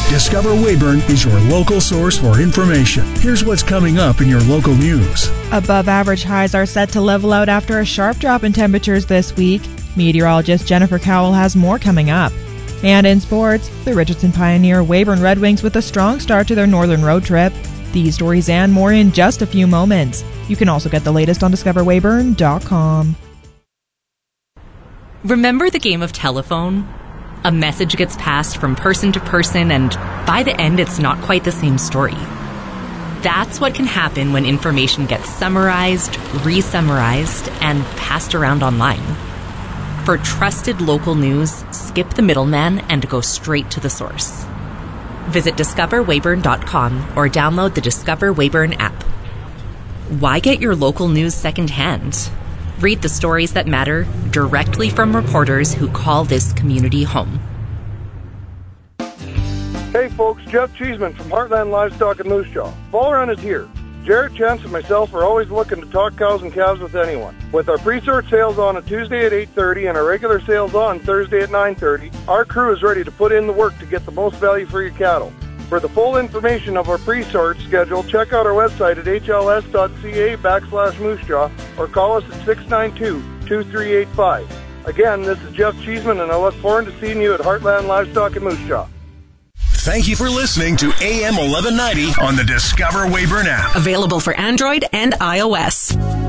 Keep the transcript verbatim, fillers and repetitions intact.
Discover Weyburn is your local source for information. Here's what's coming up in your local news. Above average highs are set to level out after a sharp drop in temperatures this week. Meteorologist Jennifer Cowell has more coming up. And in sports, the Richardson Pioneer Weyburn Red Wings with a strong start to their northern road trip. These stories and more in just a few moments. You can also get the latest on discover weyburn dot com. Remember the game of telephone? A message gets passed from person to person, and by the end, it's not quite the same story. That's what can happen when information gets summarized, re-summarized, and passed around online. For trusted local news, skip the middleman and go straight to the source. Visit discover weyburn dot com or download the Discover Weyburn app. Why get your local news secondhand? Read the stories that matter directly from reporters who call this community home. Hey folks, Jeff Cheeseman from Heartland Livestock and Moose Jaw. Fall run is here. Jarrett, Chance, and myself are always looking to talk cows and calves with anyone. With our pre-sort sales on a Tuesday at eight thirty and our regular sales on Thursday at nine thirty, our crew is ready to put in the work to get the most value for your cattle. For the full information of our pre-sort schedule, check out our website at h l s dot c a backslash moose jaw or call us at six nine two, two three eight five. Again, this is Jeff Cheeseman, and I look forward to seeing you at Heartland Livestock and Moose Jaw. Thank you for listening to A M eleven ninety on the Discover Weyburn app. Available for Android and iOS.